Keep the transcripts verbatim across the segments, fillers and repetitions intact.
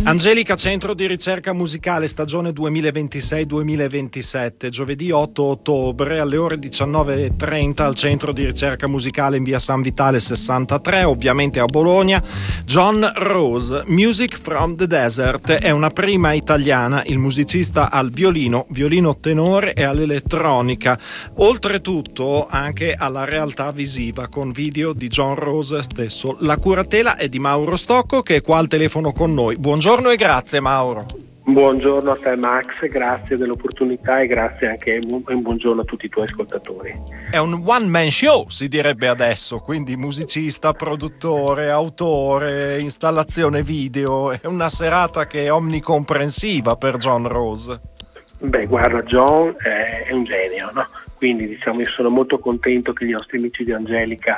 Angelica, centro di ricerca musicale, stagione duemilaventisei duemilaventisette, giovedì otto ottobre alle ore diciannove e trenta al centro di ricerca musicale in via San Vitale sessantatré, ovviamente a Bologna. John Rose, Music from the Desert, è una prima italiana, il musicista al violino, violino tenore e all'elettronica, oltretutto anche alla realtà visiva con video di John Rose stesso. La curatela è di Mauro Stocco, che è qua al telefono con noi. Buongiorno e grazie Mauro. Buongiorno a te Max, grazie dell'opportunità e grazie anche e un buongiorno a tutti i tuoi ascoltatori. È un one man show, si direbbe adesso, quindi musicista, produttore, autore, installazione video, è una serata che è omnicomprensiva per John Rose. Beh, guarda, John è, è un genio, no? Quindi diciamo io sono molto contento che gli nostri amici di Angelica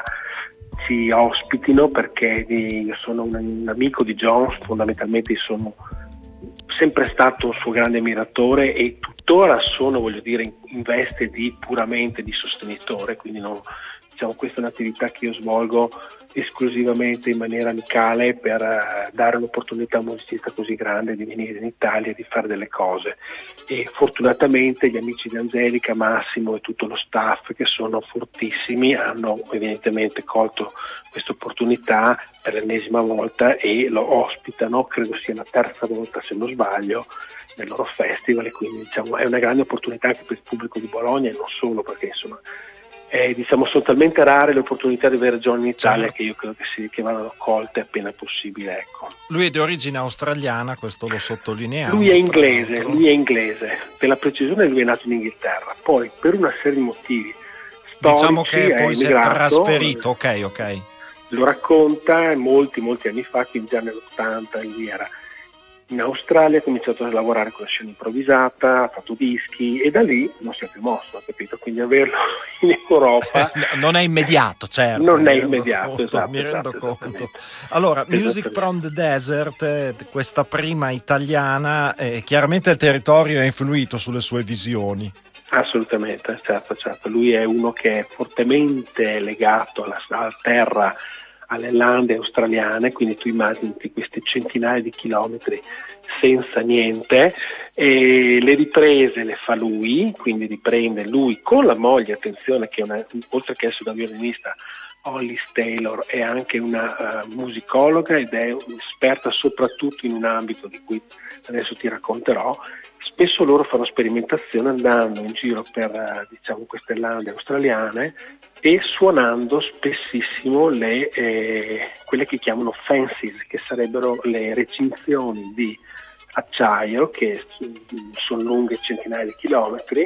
ci ospitino, perché io sono un, un amico di John, fondamentalmente sono sempre stato un suo grande ammiratore e tuttora sono, voglio dire, in, in veste di puramente di sostenitore, quindi non, diciamo, questa è un'attività che io svolgo esclusivamente in maniera amicale per uh, dare un'opportunità a un musicista così grande di venire in Italia e di fare delle cose. E fortunatamente gli amici di Angelica, Massimo e tutto lo staff, che sono fortissimi, hanno evidentemente colto questa opportunità per l'ennesima volta e lo ospitano, credo sia la terza volta se non sbaglio, nel loro festival, e quindi diciamo è una grande opportunità anche per il pubblico di Bologna e non solo, perché insomma Eh, diciamo sono talmente rare le opportunità di avere John in Italia, certo, che io credo che, si, che vadano colte appena possibile, ecco. Lui è di origine australiana, questo lo sottolineiamo. Lui è inglese, lui è inglese, per la precisione lui è nato in Inghilterra, poi per una serie di motivi storici diciamo che poi si è trasferito, ok, ok. Lo racconta molti molti anni fa, quindi già nell'ottanta lui era in Australia, ha cominciato a lavorare con la scena improvvisata, ha fatto dischi e da lì non si è più mosso, capito? Quindi averlo in Europa non è immediato, certo. Non è immediato, conto, esatto. Mi rendo esatto, conto. Allora, Music from the Desert, questa prima italiana, eh, chiaramente il territorio ha influito sulle sue visioni. Assolutamente, certo, certo. Lui è uno che è fortemente legato alla, alla terra, alle lande australiane, quindi tu immagini queste centinaia di chilometri senza niente, e le riprese le fa lui, quindi riprende lui con la moglie, attenzione, che è una, oltre che essere una violinista, Hollis Taylor è anche una uh, musicologa ed è esperta soprattutto in un ambito di cui adesso ti racconterò. Spesso loro fanno sperimentazione andando in giro per uh, diciamo queste lande australiane e suonando spessissimo le, eh, quelle che chiamano fancies, che sarebbero le recinzioni di acciaio che sono lunghe centinaia di chilometri,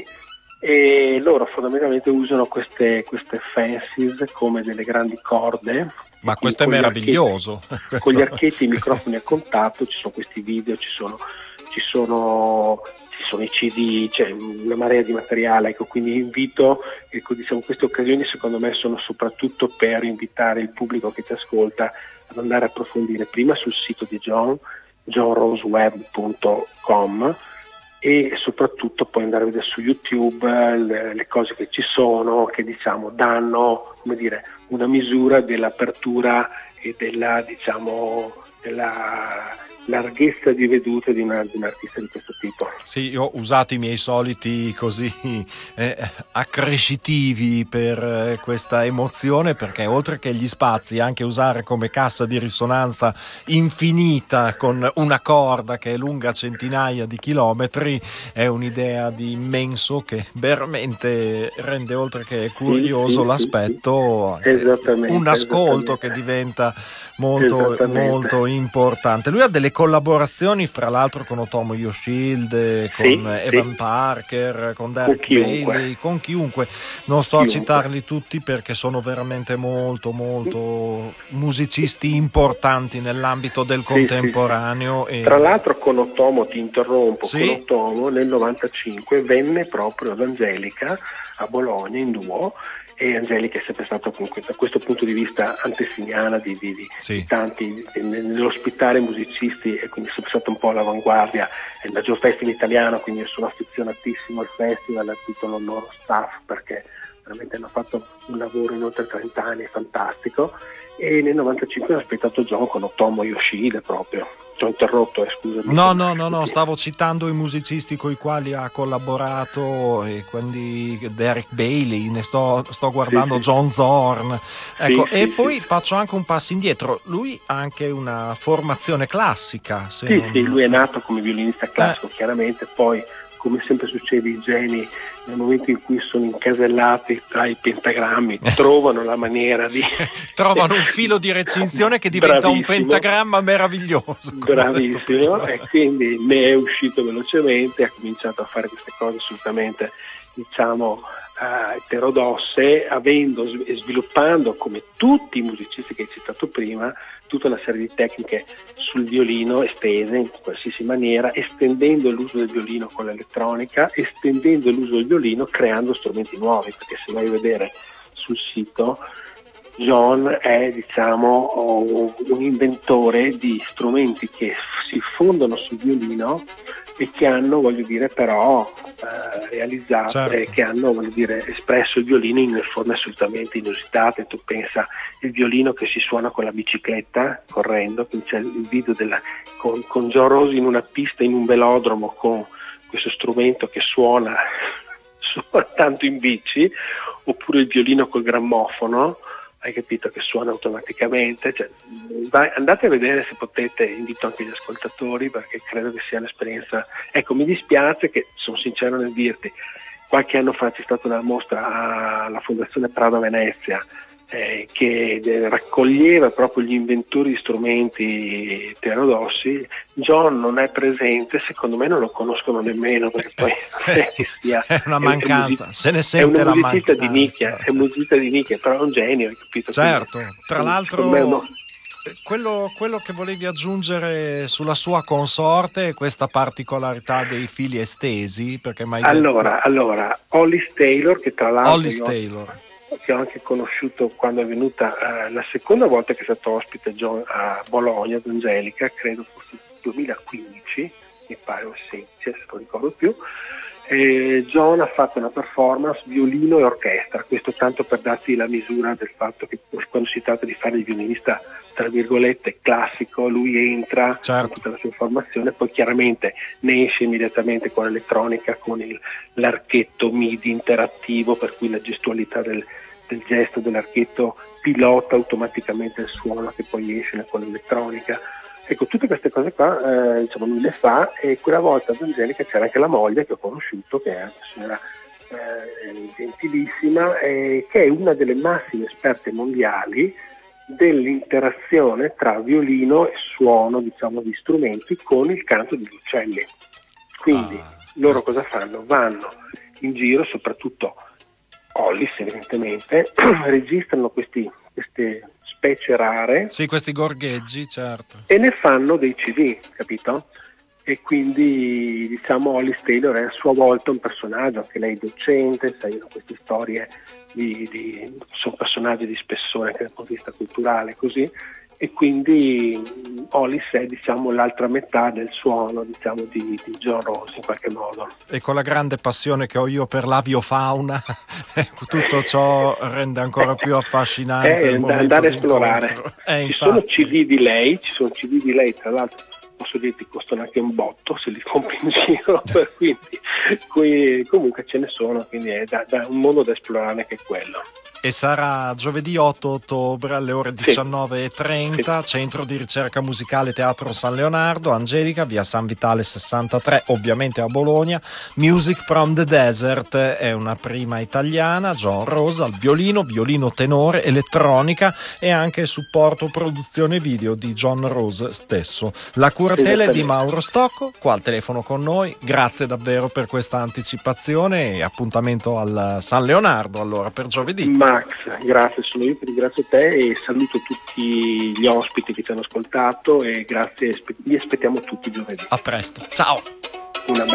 e loro fondamentalmente usano queste, queste fancies come delle grandi corde. Ma questo è meraviglioso. Archetti, con gli archetti e i microfoni a contatto, ci sono questi video, ci sono, ci sono ci sono i C D, c'è una marea di materiale, ecco, quindi invito, ecco, diciamo, queste occasioni secondo me sono soprattutto per invitare il pubblico che ti ascolta ad andare a approfondire prima sul sito di John, john rose web punto com, e soprattutto poi andare a vedere su YouTube le, le cose che ci sono, che diciamo danno, come dire, una misura dell'apertura e della, diciamo, della larghezza di vedute di, una, di un artista di questo tipo. Sì, io ho usato i miei soliti così eh, accrescitivi per eh, questa emozione, perché oltre che gli spazi, anche usare come cassa di risonanza infinita con una corda che è lunga centinaia di chilometri è un'idea di immenso che veramente rende, oltre che curioso, sì, l'aspetto, sì, sì. un ascolto che diventa molto, molto importante. Lui ha delle collaborazioni fra l'altro con Otomo Yoshield, con sì, Evan sì. Parker, con Derek con Bailey, con chiunque. Non sto chiunque. a citarli tutti perché sono veramente molto molto musicisti importanti nell'ambito del sì, contemporaneo. Sì, sì. E... Tra l'altro con Otomo, ti interrompo, sì? con Otomo nel novantacinque venne proprio ad Angelica a Bologna in duo, e Angelica è sempre stata comunque da questo punto di vista antesignana di, di, di, sì. di tanti di, nell'ospitare musicisti, e quindi è sempre stata un po' all'avanguardia. È il maggior festival italiano, quindi sono affezionatissimo al festival, a tutto il loro staff, perché veramente hanno fatto un lavoro in oltre trenta anni fantastico. E nel novantacinque ho aspettato John con Otomo Yoshida proprio, ti ho interrotto, eh, scusami. No, no, no, no, stavo citando i musicisti con i quali ha collaborato, e quindi Derek Bailey, ne sto, sto guardando, sì, sì. John Zorn, ecco, sì, e sì, poi sì. faccio anche un passo indietro. Lui ha anche una formazione classica. Se sì, non... sì, lui è nato come violinista classico, eh. chiaramente, poi come sempre succede, i geni nel momento in cui sono incasellati tra i pentagrammi trovano la maniera di trovano un filo di recinzione che diventa Bravissimo. un pentagramma meraviglioso, bravissimo, e quindi ne è uscito velocemente, ha cominciato a fare queste cose assolutamente, diciamo, uh, eterodosse, avendo e sviluppando, come tutti i musicisti che hai citato prima, tutta una serie di tecniche sul violino estese in qualsiasi maniera, estendendo l'uso del violino con l'elettronica, estendendo l'uso del violino creando strumenti nuovi, perché se vai a vedere sul sito, John è, diciamo, un inventore di strumenti che si fondono sul violino e che hanno, voglio dire, però eh, realizzato, certo. e che hanno, voglio dire, espresso il violino in forme assolutamente inusitate. Tu pensa il violino che si suona con la bicicletta correndo, quindi c'è il video della, con, con John Rose in una pista, in un velodromo, con questo strumento che suona soltanto in bici, oppure il violino col grammofono, hai capito, che suona automaticamente. Cioè, vai, andate a vedere se potete, invito anche gli ascoltatori, perché credo che sia un'esperienza. Ecco, mi dispiace, che sono sincero nel dirti, qualche anno fa c'è stata una mostra alla Fondazione Prado Venezia eh, che raccoglieva proprio gli inventori di strumenti eterodossi. John non è presente, secondo me non lo conoscono nemmeno, perché poi è, sia, è una mancanza, è, se ne sente la mancanza. Di nicchia, è un musicista di nicchia, però è un genio, hai capito? Certo, quindi, tra l'altro no. quello, quello che volevi aggiungere sulla sua consorte è questa particolarità dei fili estesi, perché mai allora, detto... allora, Hollis Taylor, che tra l'altro Hollis Taylor che ho anche conosciuto quando è venuta eh, la seconda volta che è stato ospite John a Bologna, ad Angelica, credo fosse duemilaquindici, mi pare, o sedici, se non ricordo più. Eh, John ha fatto una performance violino e orchestra, questo tanto per darti la misura del fatto che quando si tratta di fare il violinista tra virgolette classico, lui entra, certo. con tutta la sua formazione, poi chiaramente ne esce immediatamente con l'elettronica, con il, l'archetto MIDI interattivo, per cui la gestualità del, del gesto dell'archetto pilota automaticamente il suono che poi esce con l'elettronica. Ecco, tutte queste cose qua, eh, diciamo, lui le fa, e quella volta ad Angelica c'era anche la moglie che ho conosciuto, che è una signora eh, gentilissima, eh, che è una delle massime esperte mondiali dell'interazione tra violino e suono, diciamo, di strumenti con il canto degli uccelli. Quindi ah, loro cosa fanno? Vanno in giro, soprattutto Hollis evidentemente, registrano questi, queste specie rare. Sì, questi gorgheggi, certo. E ne fanno dei C D, capito? E quindi, diciamo, Hollis Taylor è a sua volta un personaggio, anche lei docente, sai, queste storie di, di sono personaggi di spessore anche dal punto di vista culturale, così, e quindi Hollis è, diciamo, l'altra metà del suono, diciamo, di, di John Rose in qualche modo. E con la grande passione che ho io per l'aviofauna, tutto ciò rende ancora più affascinante eh, il momento andare a esplorare. Eh, ci sono C D di lei, ci sono C D di lei, tra l'altro posso dirti costano anche un botto se li compri in giro, quindi qui, comunque ce ne sono, quindi è da, da un mondo da esplorare che è quello. E sarà giovedì otto ottobre alle ore diciannove e trenta, sì. Centro di ricerca musicale Teatro San Leonardo, Angelica, via San Vitale sessantatré, ovviamente a Bologna. Music from the Desert è una prima italiana, John Rose al violino, violino tenore, elettronica e anche supporto produzione video di John Rose stesso. La curatela è di Mauro Stocco, qua al telefono con noi. Grazie davvero per questa anticipazione e appuntamento al San Leonardo allora per giovedì. Max, grazie, sono io che ringrazio te e saluto tutti gli ospiti che ci hanno ascoltato e grazie, vi aspettiamo tutti giovedì. A presto, ciao. Una